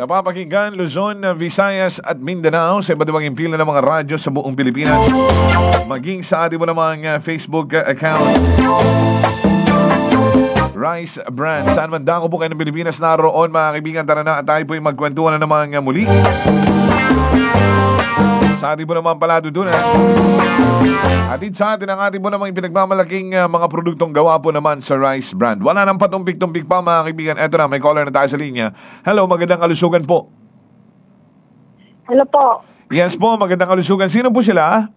Napapakinggan Luzon, Visayas at Mindanao sa iba't ibang impila ng mga radyo sa buong Pilipinas. Maging sa ating mo namang Facebook account, Rice Brand. Saan man dako po kayo ng Pilipinas naroon, mga kaibigan, tara na at tayo po yung magkwentuhan na naman muli. Sa ating po naman paladudunan. Atid sa atin ang ating po namang pinagmamalaking mga produktong gawa po naman sa Rice Brand. Wala nang patumpik-tumpik pa, mga kaibigan. Eto na, may caller na tayo sa linya. Hello, magandang kalusugan po. Hello po. Yes po, magandang kalusugan. Sino po sila?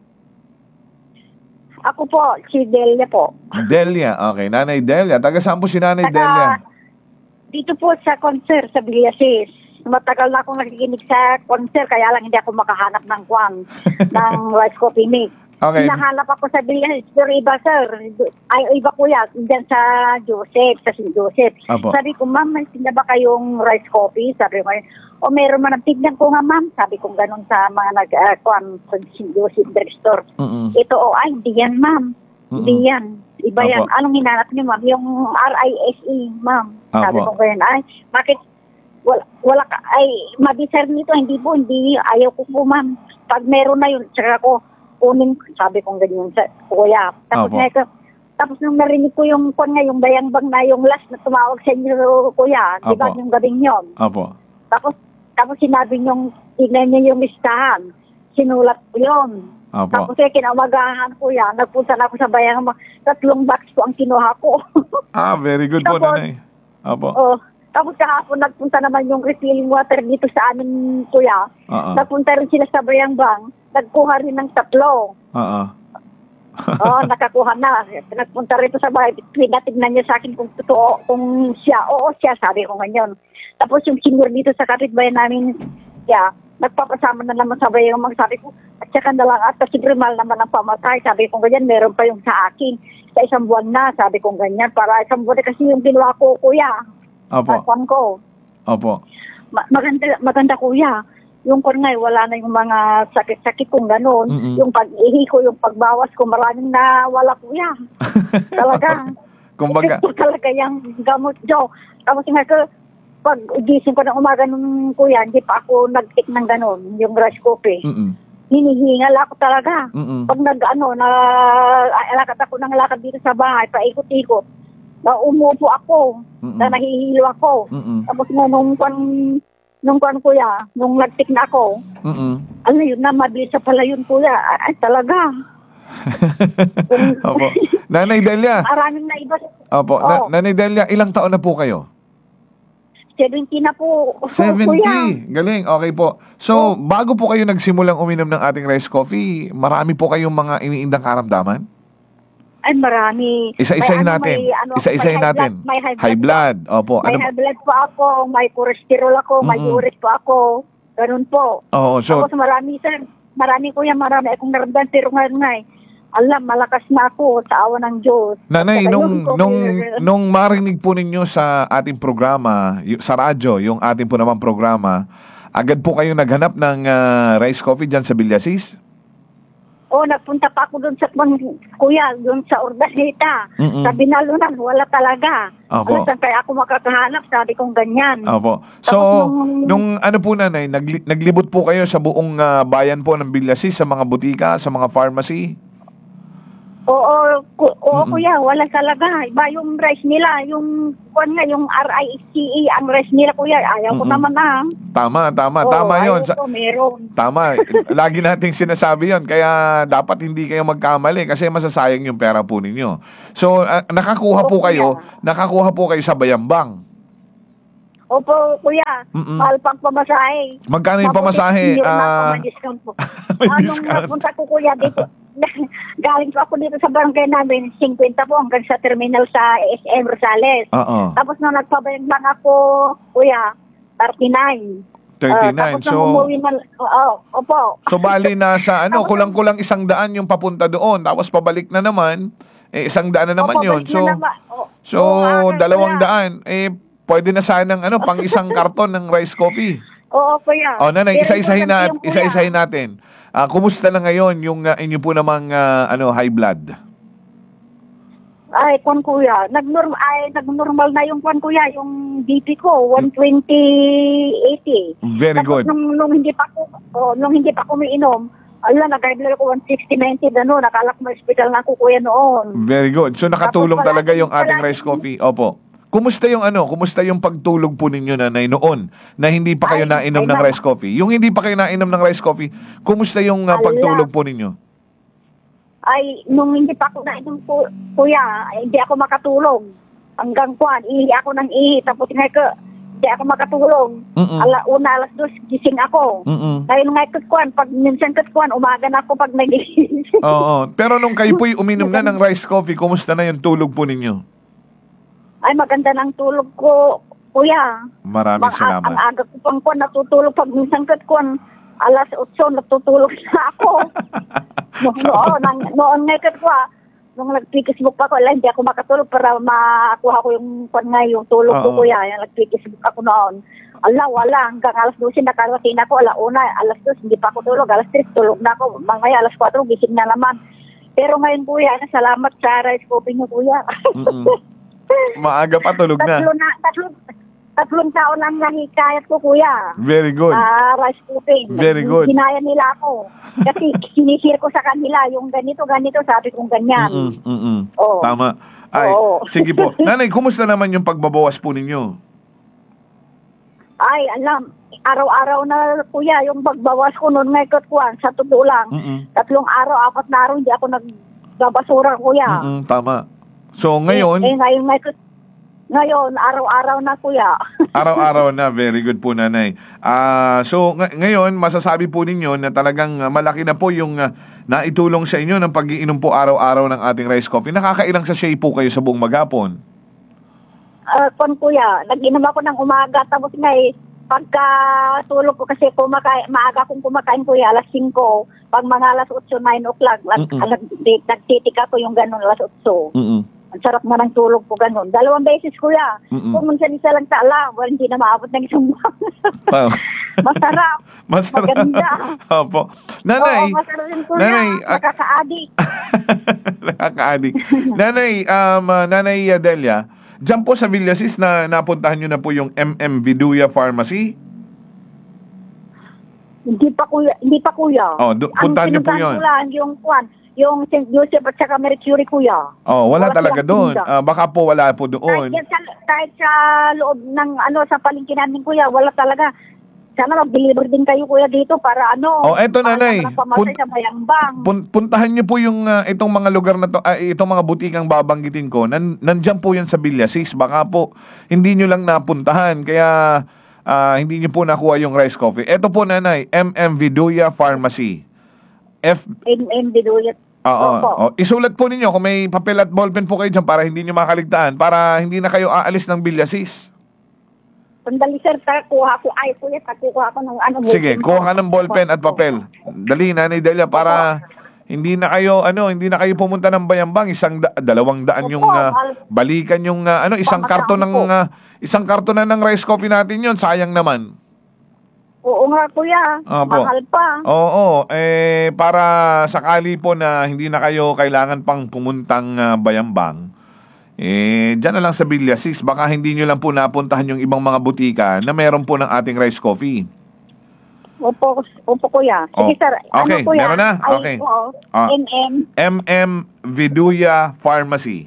Ako po, si Delia po. Delia, okay. Nanay Delia. Taga saan po si Nanay Delia? Dito po sa concert sa Villasis. Matagal na akong nakikinig sa concert, kaya lang hindi ako makahanap ng kwan, ng rice coffee mix. Okay. Nahanap ako sa Villasis, pero iba sir, ay iba kuya, dyan sa Joseph, sa St. Joseph. Apo. Sabi ko, ma'am, may tinda ba kayong rice coffee? Sabi ko, o meron man, tignan ko nga ma'am. Sabi ko ganun sa mga nag-kwan sa St. Joseph drugstore. Ito, ay, hindi yan ma'am. Hindi yan. Iba yan. Apo. Anong hinanap niyo ma'am? Yung RISE ma'am. Sabi Apo. ko ganyan, ay, bakit wala ka, ay, mabisar nito, hindi po, hindi, ayaw ko po, ma'am. Pag meron na yun, tsaka ko, kunin, sabi kong ganyan sa kuya. Tapos tapos nung narinig ko yung yung bayang-bang na yung last na tumawag sa inyo, kuya, di ba, yung gabing yun. Opo. Tapos sinabi niyong, tignan niyo yung listahan. Sinulat ko yun. Opo. Tapos kinamagahan kuya, nagpunta na ako sa bayang-bang, 3 box po ang kinuha ko. Very good po, Tapos, Nanay. Opo. Tapos kahapon nagpunta naman yung refilling water dito sa amin, kuya. Nagpunta rin sila sa Bayang-Bang. Nagkuha rin ng 3. Nakakuha na. Nagpunta rin sa bahay. Pinatignan niya sa akin kung totoo, kung siya. Oo, siya, sabi ko ganyan. Tapos yung senior dito sa kapitbahay namin, nagpapasama na naman sa Bayang-Bang. Sabi ko, at saka na lang, at kasi mahal naman ang pamatay. Sabi ko ganyan, meron pa yung sa akin. Sa 1 buwan na, sabi ko ganyan. Para 1 buwan na kasi yung ginawa ko, kuya. Opo. Ko. Opo. Maganda kuya. Yung ngay, wala na yung mga sakit-sakit kung gano'n. Yung pag-ihi ko, yung pagbawas ko, maraming na wala kuya. Talaga. Kumbaga. Ito talaga yung gamot, Jo. Tapos nga ko, pag gising ko ng umaga nung kuya, hindi pa ako nag-take ng gano'n, yung rice coffee. Hinihingal ako talaga. Pag lakad ako ng lakad dito sa bahay, paikot-ikot. Na umupo ako, na nahihilo ako. Tapos nung kuya, nung nag-tik na ako, ano yun na, mabilis pala yun kuya. Ay, talaga. Opo. Nanay Delia. Maraming na iba. Opo. Nanay Delia, ilang taon na po kayo? 70 na po. 70. Kuya. Galing. Okay po. So, bago po kayo nagsimulang uminom ng ating rice coffee, marami po kayong mga iniindang karamdaman? Ay, marami. Isa-isahin natin. Isa-isahin natin. May high blood. Opo. May high blood po ako, may cholesterol ako, may uric po ako. Ganun po. Oo, so tapos marami, sir. Marami kuya, marami akong naramdaman. Pero ngayon nga, alam, malakas na ako sa awa ng Diyos. Nanay, nung marinig po ninyo sa ating programa, sa radyo, yung ating po naman programa, agad po kayo naghanap ng rice coffee dyan sa Villasis? Nagpunta pa ako doon sa kuya, doon sa Urdaneta. Sa Binalunan, wala talaga. Opo. Saan kaya ako makakahanap? Sabi kong ganyan. Opo. So, nung ano po nanay, naglibot po kayo sa buong bayan po ng Villasis, sa mga butika, sa mga pharmacy? Oo, kuya, wala talaga. Iba yung rice nila, yung RICE, ang rice nila kuya, ayaw ko naman na. Tama yun. Meron. Tama, lagi nating sinasabi yun, kaya dapat hindi kayo magkamali kasi masasayang yung pera po ninyo. So, nakakuha po kayo sa Bayambang. Opo, kuya. Mahal pang pamasahe. Magkano yung pamasahe? May discount po. May discount. Napunta ko kuya dito. Galing po ako dito sa barangay namin, 50 po hanggang sa terminal sa SM Rosales. Tapos nung nagpabayang lang ako, kuya, 39. 39. So, opo. So, bali na sa kulang-kulang 100 yung papunta doon. Tapos pabalik na naman, 100 na naman yun. So, 200. Pwede na sanang pang isang karton ng rice coffee. Oo, kuya. Nanay, isa-isahin natin. Kumusta na ngayon yung inyo po namang high blood? Ay, kwan kuya, nagnormal na yung kwan kuya, yung BP ko, 120/80. Very Tapos good. nung hindi pa ako umiinom, nag-guideline ko 160/90 gano'n, nakala ko may hospital na ako kuya noon. Very good. So nakatulong Tapos talaga yung ating palagi- rice coffee. Opo. Kumusta yung pagtulog po ninyo, nanay, noon na hindi pa kayo nainom ng rice coffee? Yung hindi pa kayo nainom ng rice coffee, kumusta yung pagtulog po ninyo? Ay, nung hindi pa ako nainom kuya, hindi ako makatulog. Hanggang kwan, ihi ako ng ihi, tapos hindi ako makatulog. Alas 2, gising ako. Ngayon kwan, pag minsan kwan, umaga na ako pag nagising. Oo. Pero nung kayo po'y uminom na ng rice coffee, kumusta na yung tulog po ninyo? Ay, maganda ng tulog ko, kuya. Maraming salamat. Ang aga ko pang kwan, natutulog pag minsan kwan, alas 8, natutulog na ako. Noon ngayon ko, nung nag-Facebook pa ako, hindi ako makatulog para makuha ko yung yung tulog ko kuya. Yung nag-Facebook ako noon. Wala. Hanggang alas 12 nakarating ako. Alas 2, hindi pa ako tulog. Alas 3, tulog na ako. Mamaya alas 4, gising na naman. Pero ngayon kuya, salamat sa rice coffee niyo kuya. Maaga pa tulog na. Tatlong taon lang nahikayat ko kuya. Very good. Rice coffee. Very good. Ginaya nila ako. Kasi sinishare ko sa kanila yung ganito, sabi kong ganyan. Oh. Tama. Ay, sige po. Nanay, kumusta naman yung pagbabawas po ninyo? Ay, araw-araw na kuya, yung pagbawas ko noon ngayon kuwan, sa totoo lang. 3 araw, 4 na araw, hindi ako nagbabasura kuya. Tama. So, ngayon... Ngayon, araw-araw na kuya. Araw-araw na. Very good po, nanay. So, ngayon, masasabi po ninyo na talagang malaki na po yung naitulong sa inyo ng pag-iinom po araw-araw ng ating rice coffee. Nakakailang sachet po kayo sa buong maghapon? Kuya, nag-inom ako ng umaga. Tapos pagka tulog ko kasi maaga akong kumakain kuya, alas 5. Pag mga alas 8, 9 o'clock, nagtitika ko yung ganun, alas 8. Ang sarap na ng tulog ko ganun. 2 beses kuya. Kung minsan isa lang tala, hindi na maabot ng isang buwan. Wow. Masarap. Maganda. Opo. Nanay. Masarap rin kuya. Nanay. Nakaka-addict. Nakaka-addict. Nanay Delia, dyan po sa Villasis na napuntahan nyo na po yung Viduya Pharmacy? Hindi pa kuya. Puntahan nyo po yun. Yung St. Joseph at saka Mercury kuya. Wala talaga doon. Baka po wala po doon. Kahit sa loob ng sa palengke namin kuya, wala talaga. Sana mag-deliver din kayo kuya dito para eto nanay. Sa Bayambang. Puntahan niyo po yung itong mga lugar na to, itong mga butikang babanggitin ko. Nandiyan po yan sa Villasis. Baka po hindi niyo lang napuntahan kaya hindi niyo po nakuha yung rice coffee. Eto po nanay, Viduya Pharmacy. Viduya. Isulat po ninyo kung may papel at ballpen po kayo dyan para hindi nyo makaligtaan, para hindi na kayo aalis ng Villasis. Sandali sir, kuha ko ng Sige, kuha ka ng ballpen at papel. Dali, Nanay Delia, para hindi na kayo pumunta ng Bayambang, 200 yung balikan yung isang karton ng rice coffee natin yon, sayang naman. Oo nga kuya, mahal pa. Oo, para sakali po na hindi na kayo kailangan pang pumuntang Bayambang, dyan na lang sa Villasis, baka hindi nyo lang po napuntahan yung ibang mga butika na meron po ng ating rice coffee. Opo kuya. Sige sir, okay, kuya? Meron na? Okay. Viduya Pharmacy.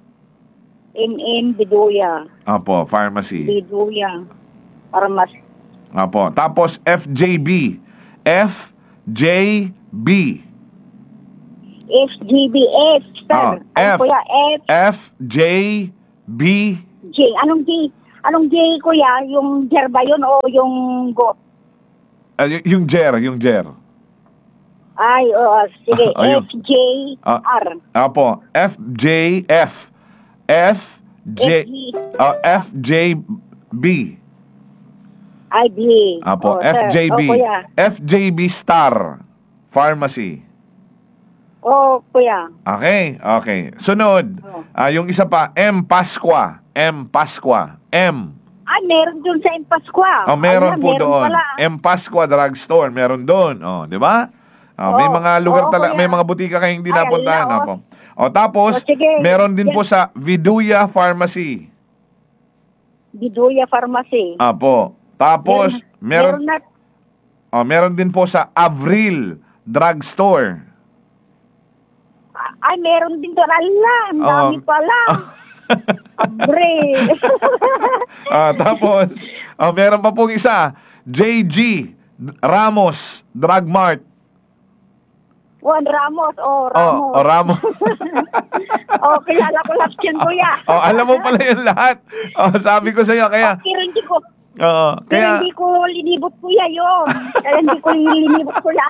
Viduya. Opo, Pharmacy. Viduya Pharmacy. Apo. Tapos FJB. FJB. FGBF, sir. Kuya? FJB. J. Anong J? Anong J, kuya? Yung Jer ba yun o yung GO? Yung Jer. Ay, sige. FJR. Apo. FJF. FJB. IB. Apo, FJB. FJB Star Pharmacy. Kuya. Okay. Sunod. Yung isa pa, M. Pasqua. Meron dun sa M. Pasqua. Meron po doon. Pala. M. Pasqua Drugstore. Meron doon. Di ba? May mga lugar talaga, may mga butika kayong hindi napuntahan. O tapos, sige. meron din Yan. po sa Viduya Pharmacy. Biduya Pharmacy. Apo. Tapos, meron meron din po sa Avril Drugstore. Ay, meron din doon. Ala, ang dami pala. Abre. Tapos, meron pa pong isa, JG Ramos Drug Mart. Juan Ramos. Ramos. Ramos. Kilala ko lahat yan, kuya. Alam mo pala yung lahat. Sabi ko sa iyo, kaya... Pero hindi ko, kaya hindi ko linibot, kuya, yun. Kaya hindi ko linibot, kuya.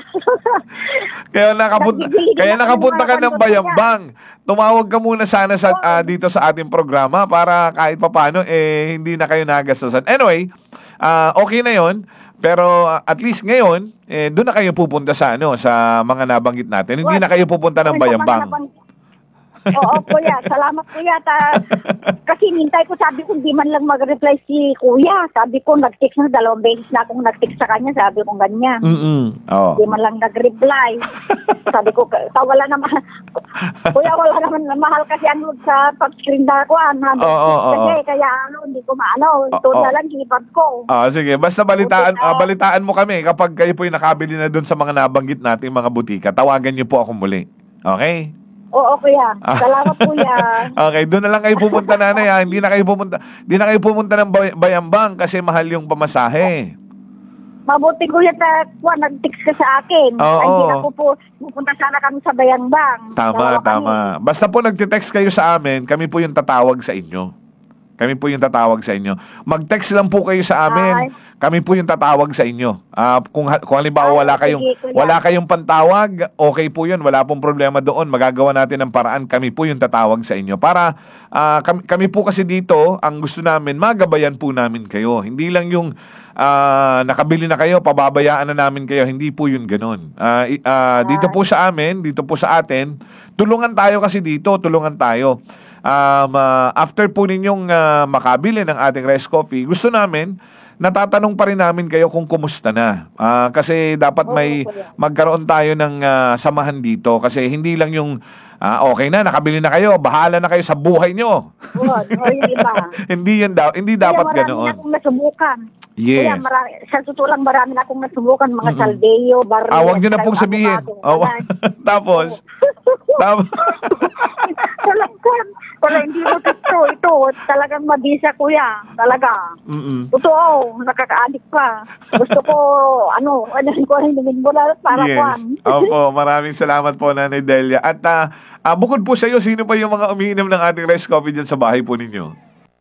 kaya nakapunta ka ng Bayambang. Tumawag ka muna sana dito sa ating programa para kahit papano hindi na kayo nagastusan. Anyway, okay na 'yon. Pero at least ngayon, doon na kayo pupunta sa sa mga nabanggit natin. Hindi na kayo pupunta ng Bayambang. Oo, kuya. Salamat, kuya. Kasi nintay ko, sabi ko, di man lang mag-reply si kuya. Sabi ko, nag-text na, 2 beses na akong nag-text sa kanya. Sabi ko, ganyan. Di man lang nag-reply. Sabi ko, wala naman. Kuya, wala naman. Mahal kasi sa pag-screen na ko. Kaya hindi ko maano. Ito na lang, hinipad ko. Sige, basta balitaan mo kami kapag kayo po'y nakabili na doon sa mga nabanggit nating mga butika. Tawagan niyo po ako muli. Okay? Oo, kuya. Salamat, kuya. Okay, doon na lang kayo pumunta, nanay. Hindi na kayo pumunta ng Bayambang kasi mahal yung pamasahe. Mabuti, kuya, nag-text ka sa akin. Hindi na pupunta sana kami sa Bayambang. Tama. Basta po nagtitext kayo sa amin, kami po yung tatawag sa inyo. Mag-text lang po kayo sa amin. Kami po yung tatawag sa inyo. Kung halimbawa wala kayong pantawag, okay po yun. Wala pong problema doon. Magagawa natin ng paraan. Kami po yung tatawag sa inyo. Para kami po kasi dito, ang gusto namin, magabayan po namin kayo. Hindi lang yung nakabili na kayo, pababayaan na namin kayo. Hindi po yun ganun. Dito po sa amin, dito po sa atin, tulungan tayo kasi dito. Tulungan tayo. After po ninyong makabili ng ating Rice Coffee, gusto namin, natatanong pa rin namin kayo kung kumusta na. Kasi dapat magkaroon tayo ng samahan dito. Kasi hindi lang yung, okay na, nakabili na kayo, bahala na kayo sa buhay nyo. Hindi dapat ganoon. Marami na akong nasubukan. Yes. Kaya sa totoo lang, marami na akong nasubukan, mga Salveo, Barrio. Huwag nyo na pong sabihin. Tapos, wala, hindi mo ito talagang mabisa, kuya, talaga. Totoo, nakaka-addict pa. Gusto ko, hinimin mo na para kuhan. Opo, maraming salamat po, Nanay Delia. At bukod po sa iyo, sino pa yung mga umiinom ng ating Rice Coffee dyan sa bahay po ninyo?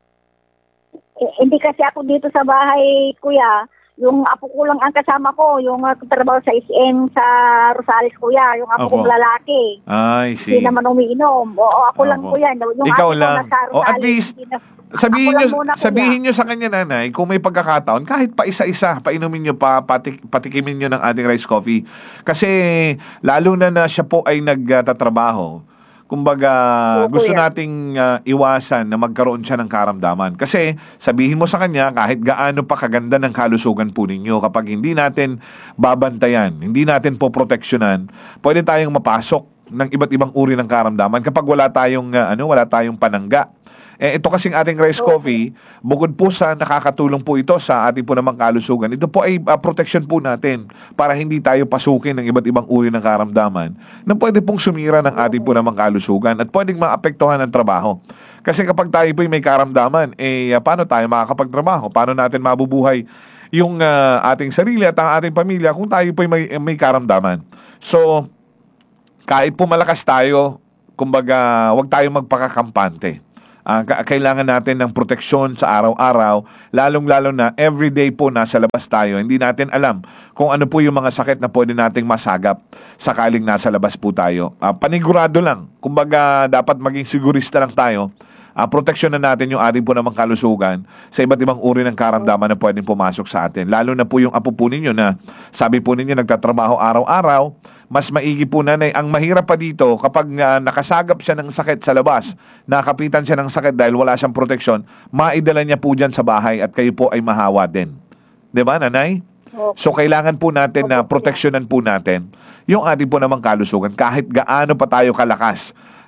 Hindi kasi ako dito sa bahay, kuya. Yung apo ko lang ang kasama ko, yung trabaho sa SM sa Rosales, kuya. Yung apo kong lalaki. I see. Hindi naman umiinom. Oo, ako lang, kuya. Yung ikaw apo lang. ko nasa Rosales, at least, sabihin nyo sa kanya, nanay, kung may pagkakataon, kahit pa isa-isa, painumin nyo patikimin nyo ng ating Rice Coffee. Kasi, lalo na siya po ay nagtatrabaho. Kumbaga, gusto nating iwasan na magkaroon siya ng karamdaman. Kasi, sabihin mo sa kanya, kahit gaano pa kaganda ng kalusugan po ninyo, kapag hindi natin babantayan, hindi natin poproteksyonan, pwede tayong mapasok ng iba't ibang uri ng karamdaman kapag wala tayong panangga. Ito kasing ating Rice Coffee, bukod po sa nakakatulong po ito sa ating po namang kalusugan, ito po ay protection po natin para hindi tayo pasukin ng iba't ibang uri ng karamdaman na pwede pong sumira ng ating po namang kalusugan at pwedeng maapektuhan ng trabaho. Kasi kapag tayo po may karamdaman, paano tayo makakapagtrabaho? Paano natin mabubuhay yung ating sarili at ang ating pamilya kung tayo po may karamdaman? So, kahit po malakas tayo, kumbaga, wag tayong magpakakampante. Kailangan natin ng proteksyon sa araw-araw, lalong-lalo na everyday po nasa labas tayo. Hindi natin alam kung ano po yung mga sakit na pwede nating masagap sakaling nasa labas po tayo. Panigurado lang. Kumbaga, dapat maging sigurista lang tayo. Proteksyon na natin yung ating po namang kalusugan sa iba't ibang uri ng karamdaman na pwedeng pumasok sa atin. Lalo na po yung apo po ninyo na sabi po ninyo nagtatrabaho araw-araw, mas maigi po, nanay. Ang mahirap pa dito kapag nakasagap siya ng sakit sa labas, nakapitan siya ng sakit dahil wala siyang proteksyon, maidala niya po dyan sa bahay at kayo po ay mahawa din. Diba, nanay? So, kailangan po natin na proteksyonan po natin yung ating po namang kalusugan kahit gaano pa tayo kalakas.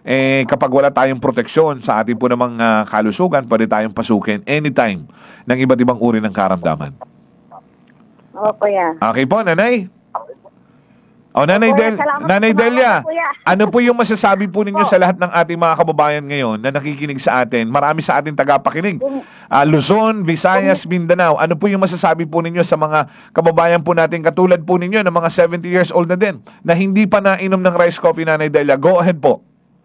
kapag wala tayong proteksyon sa ating po namang kalusugan, pwede tayong pasukin anytime ng iba't ibang uri ng karamdaman. Oo, kuya. Okay po, Nanay? O, Nanay, Kuya, salamat Nanay sa mga Delia, kuya. ano po yung masasabi po ninyo sa lahat ng ating mga kababayan ngayon na nakikinig sa atin? Marami sa ating tagapakinig. Luzon, Visayas, Mindanao. Ano po yung masasabi po ninyo sa mga kababayan po natin katulad po ninyo na mga 70 years old na din na hindi pa nainom ng rice coffee, Nanay Delia? Go ahead po.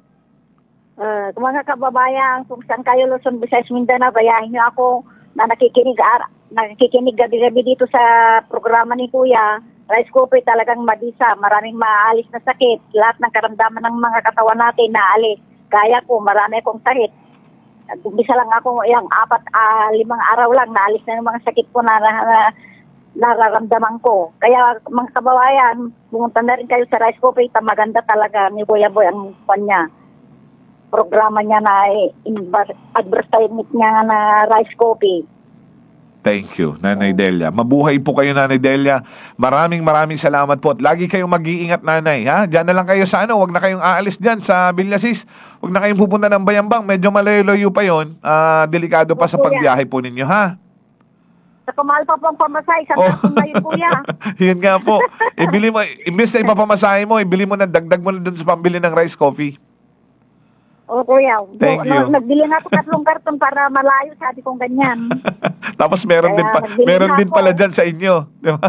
Mga kababayan, kung saan kayo Luzon, Visayas, Mindanao, bayahin niyo ako na nakikinig gabi-gabi dito sa programa ni Kuya. Rice coffee talagang mabisa, maraming maalis na sakit, lahat ng karamdaman ng mga katawan natin naalis. Kaya ko, marami akong sakit. Umpisa lang ako, 5 araw lang, naalis na yung mga sakit ko na nararamdaman ko. Kaya mga kababayan, pumunta na rin kayo sa rice coffee, maganda talaga ni Kuya Boy ang kanya. Programa niya na advertisement niya na rice coffee. Thank you, Nanay Delia. Mabuhay po kayo, Nanay Delia. Maraming salamat po. At lagi kayong mag-iingat, Nanay. Ha? Diyan na lang kayo sa Huwag na kayong aalis dyan sa Villasis. Huwag na kayong pupunta ng Bayambang. Medyo malayo-layo pa yun. Delikado pa sa pagbiyahe po ninyo, ha? Sa kumahal pa pong pamasay, isang taon na yun, Kuya. Yun nga po. Ibili mo, imbes na ipapamasahe mo, ibili mo na, dagdag mo na dun sa pambili ng rice coffee. Oo, Kuya. Thank you. Nagbili na ako 3 karton para malayo, sabi kong ganyan. Tapos meron din pala dyan sa inyo. Di ba?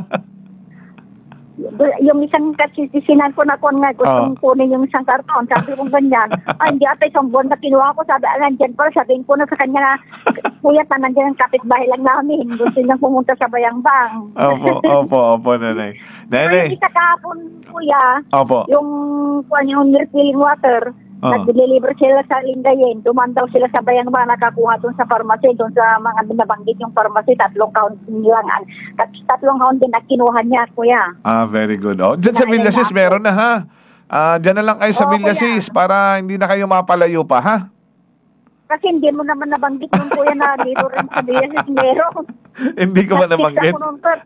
Yung isang kasisinan ko na nga, gustong kunin yung isang karton. Sabi kong ganyan. Hindi ata isang buwan na kinuha ko. Sabi, nandyan pa. Sabihin ko na sa kanya na, Kuya, nandiyan ang kapitbahay lang namin. Gusto niyang pumunta sa Bayambang. Opo, Nanay. Nanay. Isa kahapon, Kuya, Opo. yung refilling water, nag-deliver sila sa Lingayen. Duman daw sila sa Bayambang, nakakuha doon sa pharmacy, doon sa mga binabanggit yung pharmacy, 3 count lang. 3 count din at kinuha niya, Kuya. Very good. Diyan sa Villasis, meron na, ha? Diyan na lang kayo sa Villasis para hindi na kayo mapalayo pa, ha? Kasi hindi mo naman nabanggit yung Kuya na dito rin sa Villasis meron. Hindi ko ba nabanggit?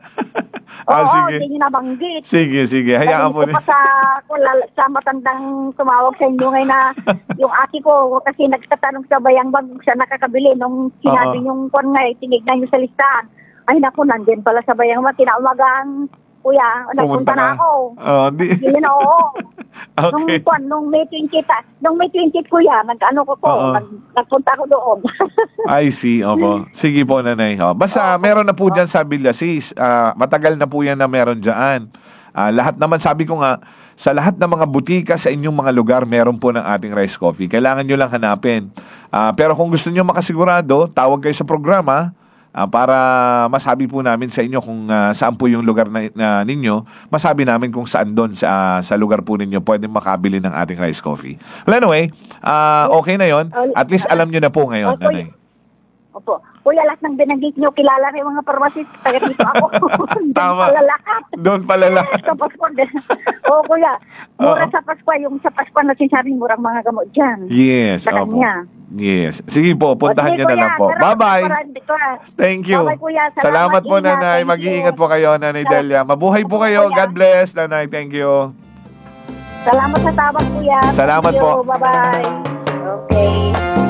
Sige. Hindi nabanggit. Sige. Hayaan mo. Sa matandang tumawag sa inyo ngayon na yung ate ko kasi nagtatanong sa Bayambang kung saan nakakabili nung sinabi yung kung nga tinignan nyo sa listahan. Ay naku, nandyan pala sa Bayambang. Tinaumagaan, Kuya, nagpunta na ako. Hindi na, oo. Okay. Nung May 20, Kuya, nagpunta ako doon. I see, opo. Sige po, Nanay. Basta meron na po dyan sa Villasis. Matagal na po yan na meron dyan. Lahat naman, sabi ko nga, sa lahat ng mga butika sa inyong mga lugar, meron po ng ating rice coffee. Kailangan nyo lang hanapin. Pero kung gusto nyo makasigurado, tawag kayo sa programa para masabi po namin sa inyo kung saan po yung lugar na ninyo, masabi namin kung saan doon sa lugar po ninyo pwedeng makabili ng ating rice coffee. Well, anyway, okay na yon. At least alam nyo na po ngayon, Nanay. Opo. Kuya, lahat ng binanggit nyo, kilala kayo mga pharmacist. Taga dito ako. Tama. Doon pala lahat. Sa Pasko. Oo, Kuya. Mura sa Pasko. Yung sa Pasko na sinasabi, murang mga gamot dyan. Yes. Sa kanya. Yes. Sige po, puntahan nyo na lang po. Bye-bye. Thank you. Bye-bye, Kuya. Salamat po, Nanay. Mag-iingat po kayo, Nanay Delia. Mabuhay po kayo. God bless, Nanay. Thank you. Salamat sa tawag, Kuya. Salamat po. Bye-bye. Okay.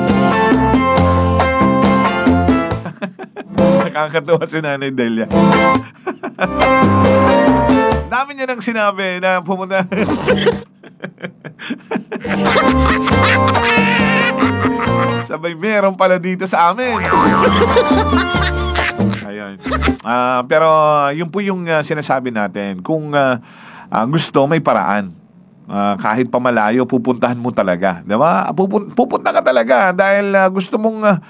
Nakakatuwa si Nanay Delia. Dami niya nang sinabi na pumunta. Sabay meron pala dito sa amin. Ayun. Pero yun po yung sinasabi natin. Kung gusto, may paraan. Kahit pa malayo, pupuntahan mo talaga. Diba? Pupunta ka talaga dahil gusto mong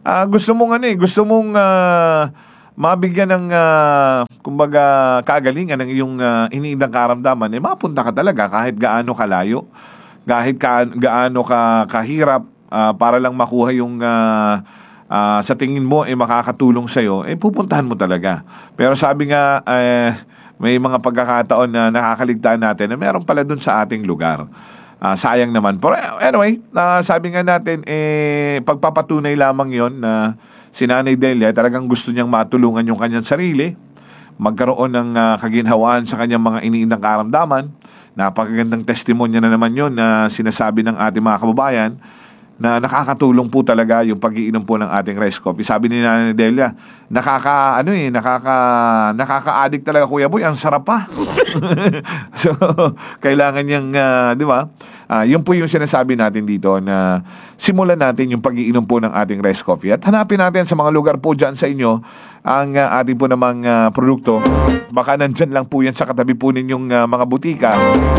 mabigyan ng kumbaga kagalingan ng iyong iniindang karamdaman, mapunta ka talaga kahit gaano kalayo, kahit gaano kahirap para lang makuha yung sa tingin mo makakatulong sa'yo, pupuntahan mo talaga. Pero sabi nga, may mga pagkakataon na nakakaligtaan natin na meron pala dun sa ating lugar. Sayang naman. Pero anyway, sabi nga natin, pagpapatunay lamang yon na si Nanay Delia talagang gusto niyang matulungan yung kanyang sarili, magkaroon ng kaginhawaan sa kanyang mga iniindang karamdaman, Napakagandang testimonya na naman yun na sinasabi ng ating mga kababayan na nakakatulong po talaga yung pag-iinom po ng ating rice coffee. Sabi ni Nanay Delia, nakaka-addict talaga, Kuya Boy, ang sarap pa. So, kailangan niyang, di ba? Yun po yung sinasabi natin dito na simulan natin yung pag-iinom po ng ating rice coffee. At hanapin natin sa mga lugar po dyan sa inyo ang ating po namang produkto. Baka nandyan lang po yan sa katabi po ninyong mga butika.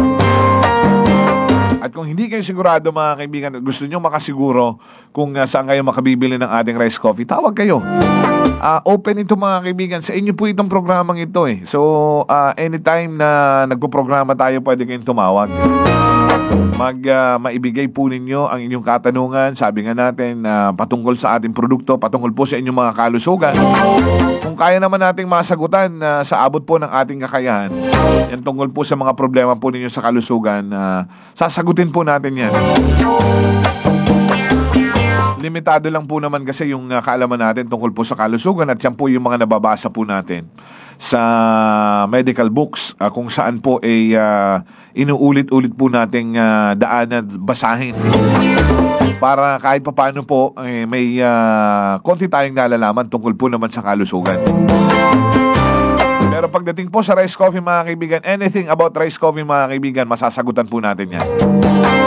At kung hindi kayo sigurado, mga kaibigan, gusto nyo makasiguro kung saan kayo makabibili ng ating rice coffee, tawag kayo. Open ito, mga kaibigan. Sa inyo po itong programang ito eh. So, anytime na nagpo-programa tayo, pwede kayong tumawag. Maibigay po ninyo ang inyong katanungan. Sabi nga natin, patungkol sa ating produkto, patungkol po sa inyong mga kalusugan. Kung kaya naman nating masagutan sa abot po ng ating kakayahan, yan tungkol po sa mga problema po ninyo sa kalusugan, sasagutin po natin yan. Limitado lang po naman kasi yung kaalaman natin tungkol po sa kalusugan at yan po yung mga nababasa po natin sa medical books kung saan po ay inuulit-ulit po nating daanan, basahin para kahit papaano po may konti tayong nalalaman tungkol po naman sa kalusugan. Pero pagdating po sa rice coffee, mga kaibigan, anything about rice coffee, mga kaibigan, masasagutan po natin yan.